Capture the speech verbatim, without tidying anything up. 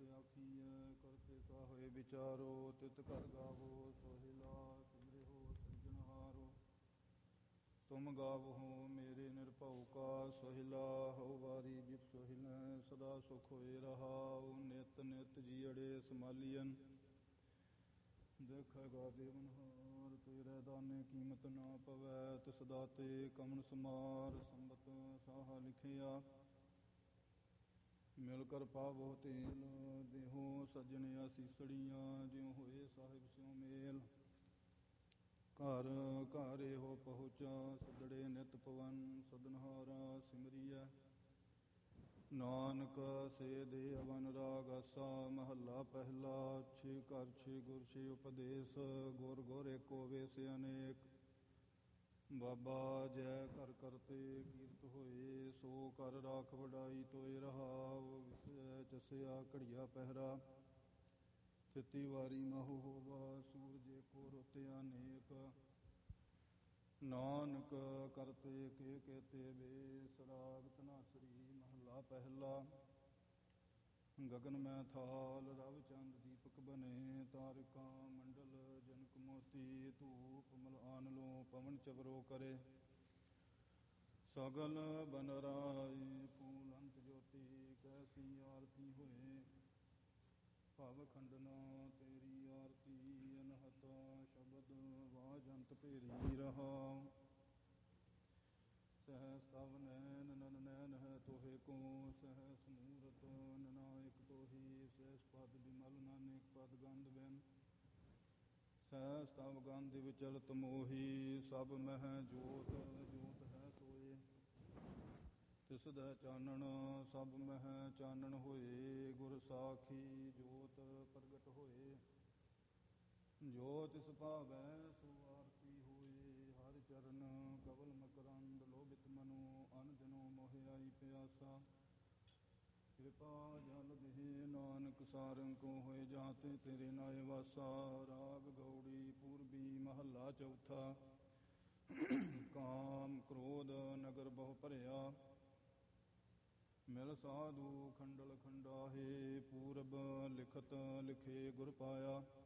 ਜਿਤ ਆਖੀਐ ਕਰਤੇ ਕਾਹੇ ਵਿਚਾਰੋ ਤਿਤ ਕਰ ਗਾਵੋ ਸੋਹਿਲਾ ਤੁਮਰੇ ਹੋ ਸਿਰਜਣਹਾਰੋ। ਤੁਮ ਗਾਵਹੁ ਮੇਰੇ ਨਿਰਭਉ ਕਾ ਸੋਹਿਲਾ ਹਉ ਵਾਰੀ ਜਿਤ ਸੋਹਿਲੈ ਸਦਾ ਸੁਖ ਹੋਏ ਰਹਾਉ। ਨਿਤ ਨਿਤ ਜੀਅੜੇ ਸਮਾਲੀਅਨ ਦੇਖੇਗਾ ਦੇਵਨਹਾਰ ਤੇਰੇ ਦਾਨੇ ਕੀਮਤ ਨਾ ਪਵੈ ਤਿਸ ਦਾਤੇ ਕਮਨ ਸਮਾਰ। ਸੰਬਤ ਸਾਹਾ ਲਿਖਿਆ ਮਿਲ ਕਰ ਪਾਵੋ ਤੇਲ ਦੇਹੋ ਸੱਜਣ ਅਸੀਸੜੀਆਂ ਜਿਉ ਹੋਏ ਸਾਹਿਬ ਸਿਉ ਮੇਲ। ਘਰ ਘਰ ਇਹੋ ਪਹੁੰਚਾ ਸਦੜੇ ਨਿਤ ਪਵਨ ਸਦਨਹਾਰਾ ਸਿਮਰੀਐ। ਨਾਨਕ ਸੇ ਦੇ ਅਵਨ ਰਾਗ ਆਸਾ ਮਹੱਲਾ ਪਹਿਲਾ। ਛੇ ਘਰ ਛੇ ਗੁਰ ਛੇ ਉਪਦੇਸ਼ ਗੁਰ ਗੁਰ ਏਕੋ ਵੇਸ ਅਨੇਕ। ਬਾਬਾ ਜੈ ਕਰ ਕਰਤੇ ਕੀਰਤ ਹੋਏ ਸੋ ਕਰ ਰਾਖ ਵਡਾਈ ਤੋਏ ਰਹਾਉ। ਵਿਸੈ ਚਸਿਆ ਘੜੀਆ ਪਹਿਰਾ ਥਿਤੀ ਵਾਰੀ ਮਹੁ ਹੋਵਾ। ਸੂਰਜ ਏਕੋ ਰੁੱਤ ਅਨੇਕ ਨਾਨਕ ਕਰਤੇ ਕੇ ਕੇਤੇ ਵੇਸ। ਰਾਗ ਧਨਾਸਰੀ ਮਹੱਲਾ ਪਹਿਲਾ। ਗਗਨ ਮੈਂ ਥਾਲ ਰਵ ਚੰਦ ਦੀਪਕ ਬਨੇ। ਤਾਰਿਕਾ ਮੰਡਲ ਜਨਕ ਮੋਤੀ ਧੂਪ ਮਲ ਆਨਲੋ ਪਵਨ ਚਵਰੋ ਕਰੇ। ਸਗਲ ਬਨ ਰਾਏ ਫੂਲ ਅੰਤ ਜੋਤੀ ਕੈਸੀ ਆਰਤੀ ਹੋਏ। ਭਵ ਖੰਡਨਾ ਤੇਰੀ ਆਰਤੀ ਅਨਹਤ ਸ਼ਬਦ ਵਾਜ ਅੰਤ ਭੇਰੀ ਰਹਾਉ। ਸਹਸ ਤਵ ਨੈਨ ਨਨ ਨੈਨ ਹੈ ਤੋਹੇ ਕੋ ਸਹਸ ਮੂਰਤ ਨਨਾਇਕ ਤੋਹੀ। ਸਹਿਸ ਪਦ ਬਿਮਲ ਨਾਨਕ ਪਦ ਗੰਧ ਬਿਨ ਸਹਿਸ ਤਵ ਗੰਧ ਵਿਚਲਤ ਮੋਹੀ। ਸਭ ਮਹਿ ਜੋਤ ਜੋਤ ਹੈ ਸੋਏ ਤਿਸ ਦੈ ਚਾਨਣ ਸਭ ਮਹਿ ਚਾਨਣ ਹੋਏ। ਗੁਰ ਸਾਖੀ ਜੋਤ ਪ੍ਰਗਟ ਹੋਏ ਜੋ ਤਿਸ ਭਾਵੈ ਸੋ ਆਰਤੀ ਹੋਏ। ਹਰਿ ਚਰਨ ਕਵਲ ਮਕਰੰਦ ਲੋਭਿਤ ਮਨੋ ਅਨ ਦਿਨੋ ਮੋਹਿ ਆਈ ਪਿਆਸਾ। ਕਿਰਪਾ ਜਲ ਦੇਹ ਨਾਨਕ ਸਾਰੰਗ ਕੋ ਹੋਏ ਜਾਤੇ ਤੇਰੇ ਨਾਏ ਵਾਸਾ। ਰਾਗ ਗੌੜੀ ਪੂਰਬੀ ਮਹੱਲਾ ਚੌਥਾ। ਕਾਮ ਕ੍ਰੋਧ ਨਗਰ ਬਹੁ ਭਰਿਆ ਮਿਲ ਸਾਧੂ ਖੰਡਲ ਖੰਡਾਹੇ। ਪੂਰਬ ਲਿਖਤ ਲਿਖੇ ਗੁਰ ਪਾਇਆ